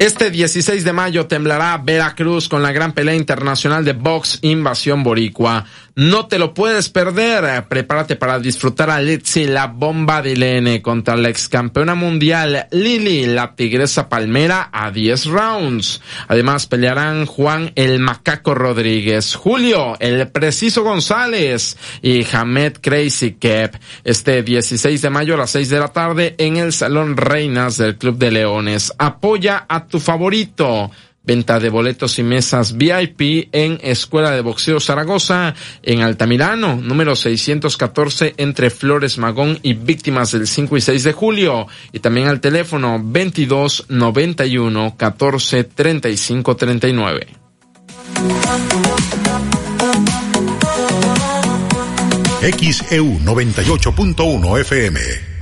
Este 16 de mayo temblará Veracruz con la gran pelea internacional de box Invasión Boricua. No te lo puedes perder. Prepárate para disfrutar a Litzy, la bomba de Lene, contra la ex campeona mundial Lili, la tigresa palmera, a 10 rounds. Además pelearán Juan el Macaco Rodríguez, Julio el Preciso González y Hamed Crazy Kep. Este 16 de mayo a las 6 de la tarde en el Salón Reinas del Club de Leones. Apoya a tu favorito. Venta de boletos y mesas VIP en Escuela de Boxeo Zaragoza, en Altamirano, número 614, entre Flores Magón y Víctimas del 5 y 6 de julio. Y también al teléfono 22 91 14 35 39. XEU 98.1 FM.